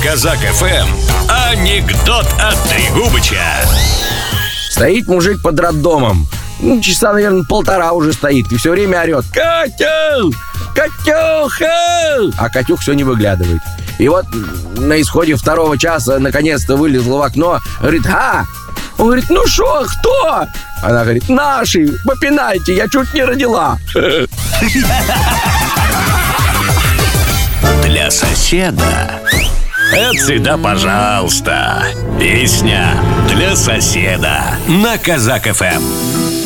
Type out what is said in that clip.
Казак ФМ анекдот от Трегубыча. Стоит мужик под роддомом. Часа, наверное, 1,5 уже стоит. И все время орет: «Катя! Катюха!» А Катюх все не выглядывает. И вот на исходе 2 часа наконец-то вылезла в окно. Говорит: «А!» Он говорит: «Ну шо, кто?» Она говорит: «Наши, по пенальти, я чуть не родила». Для соседа. Это всегда пожалуйста. Песня для соседа на Казак ФМ.